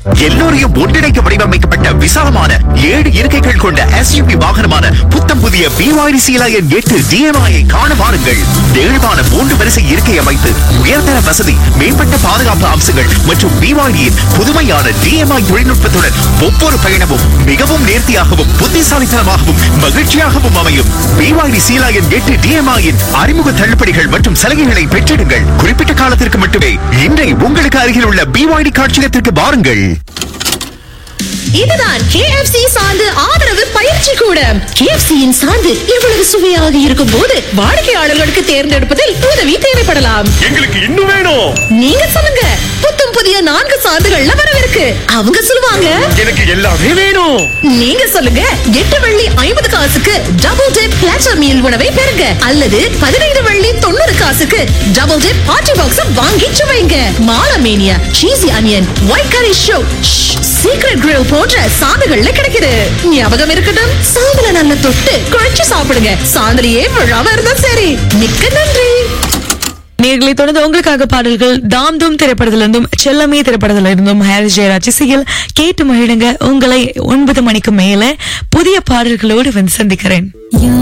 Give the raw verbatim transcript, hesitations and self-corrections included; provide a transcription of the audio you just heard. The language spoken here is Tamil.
எல்லோரையும் ஒன்றிணைக்க வடிவமைக்கப்பட்ட விசாலமான ஏழு இருக்கைகள் கொண்ட எஸ்யூவி வாகனமான புத்தம் புதிய பிவாய்டி சீலாயன் எட்டு டிஎம்ஐ காண வாருங்கள். நெகிழ்வான மூன்று வரிசை இருக்கை அமைப்பு, உயர்தர வசதி, மேம்பட்ட பாதுகாப்பு அம்சங்கள் மற்றும் பிவாய்டியின் புதுமையான டிஎம்ஐ தொழில்நுட்பத்துடன் ஒவ்வொரு பயணமும் மிகவும் நேர்த்தியாகவும் புத்திசாலித்தனமாகவும் மகிழ்ச்சியாகவும் அமையும். பிவாய்டி சீலாயன் எட்டு டிஎம்ஐயின் அறிமுக தள்ளுபடிகள் மற்றும் சலுகைகளை பெற்றிடுங்கள். குறிப்பிட்ட காலத்திற்கு மட்டுமே. இன்றை உங்களுக்கு அருகில் உள்ள பிவாய்டி காட்சியகத்திற்கு வாருங்கள். இதுதான் K F C சாந்து ஆதரவு பயிற்சி கூடம். K F C யின் சாந்து இவ்வளவு சுவையாக இருக்கும் போது வாடிக்கையாளர்களுக்கு தேர்ந்தெடுப்பதில் உதவி தேவைப்படலாம். எங்களுக்கு இன்னும் வேணும். நீங்க சொல்லுங்க. புத்தம் புதிய நான்கு சாந்துகள்ல வரவிருக்கு. அவங்க சொல்லுவாங்க எனக்கு எல்லாமே வேணும். நீங்க சொல்லுங்க. எட்டு வெள்ளி ஐம்பது காசுக்கு டபுள் டிப் பிளாட்டர் மீல் உணவை பெறுங்க. அல்லது பதினைந்து வெள்ளி தொண்ணூறு காசுக்கு டபுள் டிப் பார்ட்டி பாக்ஸ் வாங்கி சுவைங்க. மாலமேனியா, சீசி அனியன், ஒயிட் கரி ஷோ, சீக்ரெட் கிரில் போன்ற சாந்துகள்ல கிடைக்குது. ஞாபகம் இருக்கட்டும், சாந்துல நல்ல தொட்டு குழைச்சு சாப்பிடுங்க. சாந்துலயே விழாம இருந்தா சரி. மிக்க நன்றி. நேர்களை தொடர்ந்து உங்களுக்காக பாடல்கள் தாம் தூம் திரைப்படத்திலிருந்தும் செல்லமே திரைப்படத்திலிருந்தும் ஹாரிஸ் ஜெயராஜ் இசையில் கேட்டு மகிழுங்க. உங்களை ஒன்பது மணிக்கு மேல புதிய பாடல்களோடு வந்து சந்திக்கிறேன்.